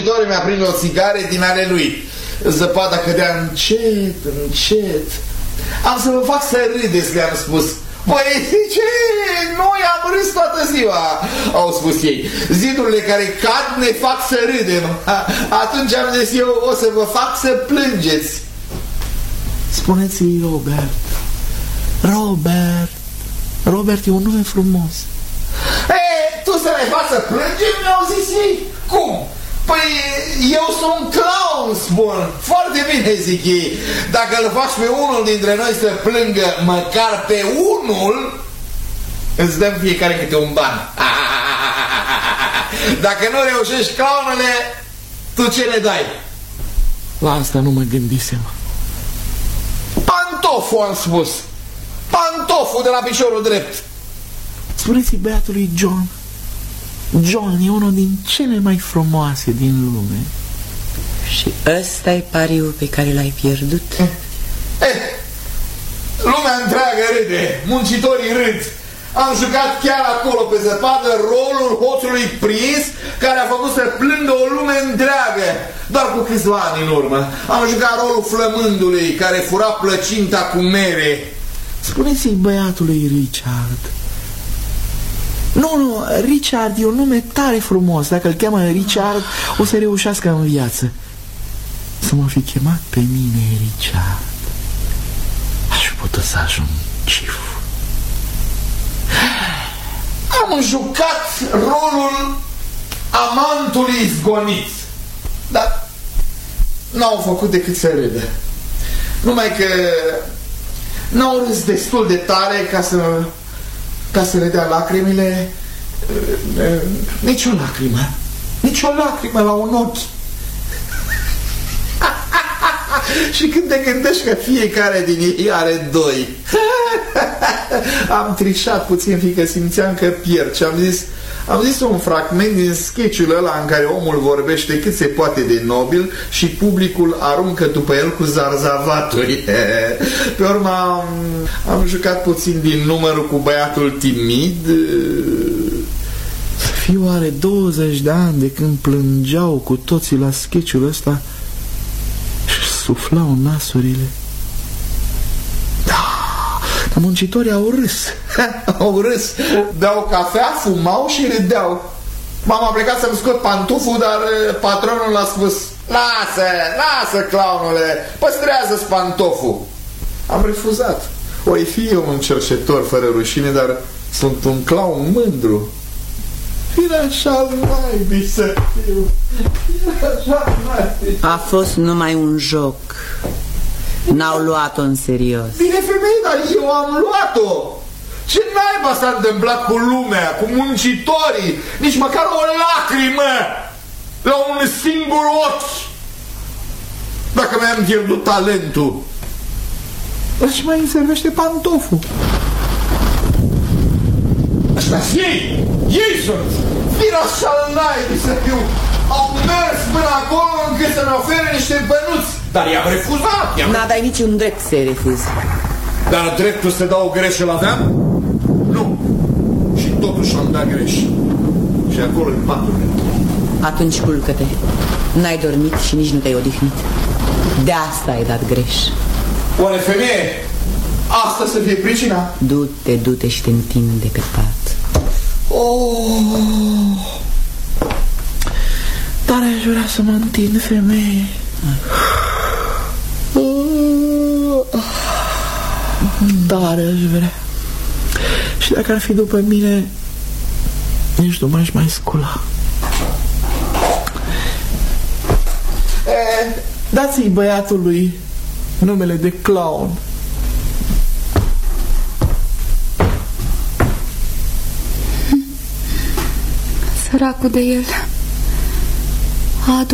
muncitor mi-a prins o țigare din ale lui. Zăpada cădea încet, încet. Am să vă fac să râdeți, le-am spus. Băi, ce? Noi am râs toată ziua, au spus ei. Zidurile care cad ne fac să râdem. Atunci am zis eu, o să vă fac să plângeți. Spuneți-i Robert. Robert. Robert e un nume frumos. Tu să ne faci să plângem, mi-au zis ei. Cum? Păi eu sunt clown, spun. Foarte bine, zic ei. Dacă îl faci pe unul dintre noi să plângă, măcar pe unul, îți dăm fiecare câte un ban. Dacă nu reușești, clownule, tu ce le dai? La asta nu mă gândisem. Pantoful, am spus. Pantoful de la piciorul drept. Spuneți-i băiatului John. John e unul din cele mai frumoase din lume. Și ăsta e pariul pe care l-ai pierdut? Lumea întreagă râde, muncitorii râd. Am jucat chiar acolo pe zăpadă rolul hoțului prins, care a făcut să plângă o lume întreagă. Doar cu câțiva ani în urmă am jucat rolul flămândului care fura plăcinta cu mere. Spuneți-i băiatului Richard. Nu, Richard e un nume tare frumos. Dacă îl cheamă Richard, o să reușească în viață. Să mă fi chemat pe mine Richard, aș putea să ajung cif. Am jucat rolul amantului izgonit, dar n-au făcut decât să râdă. Numai că n-au râs destul de tare ca să le dea lacrimile. Nici o lacrimă. Nici o lacrimă la un ochi. Și când te gândești că fiecare din ei are doi. Am trișat puțin, fiindcă simțeam că pierd. Și am zis un fragment din sketch-ul ăla în care omul vorbește cât se poate de nobil și publicul aruncă după el cu zarzavaturi. Pe urmă am jucat puțin din numărul cu băiatul timid. Să fiu oare 20 de ani de când plângeau cu toții la sketch-ul ăsta și suflau nasurile. Da, muncitorii au râs. Au râs. Beau cafea, fumau și râdeau. M-am plecat să-mi scot pantuful, dar patronul a spus: Lasă, clownule, păstrează-ți pantoful. Am refuzat. Oi fi eu un cerșetor fără rușine, dar sunt un clown mândru. Fine așa naibii să fiu. A fost numai un joc. N-au luat-o în serios. Bine, femei, dar eu am luat-o. Ce naiba s-a întâmplat cu lumea, cu muncitorii? Nici măcar o lacrimă la un singur ochi. Dacă mi-am pierdut talentul. Dar ce mai îmi servește pantoful? Ăștia-s ei sunt. Vin așa naibii să fiu. Au mers până acolo încât să-mi ofere niște bănuți. Dar i-am refuzat. N-aveai niciun drept să-i refuzi. Dar dreptul să dau greș îl aveam? Nu. Și totuși am dat greș. Și acolo în patul meu. Atunci culcă-te. N-ai dormit și nici nu te-ai odihnit. De asta ai dat greș. Oare, femeie, asta să fie pricina? Du-te și te întinde pe pat. Dar aș vrea să mă întind, femeie. Dar aș vrea. Și dacă ar fi după mine, nici nu m-aș mai scula. Dați-i băiatului numele de clown. Săracul de el. A